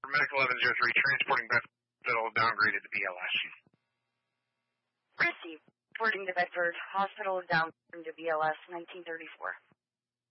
Medical 1103, transporting Hospital downgraded to BLS. Received. Reporting to Bedford Hospital down to BLS 1934.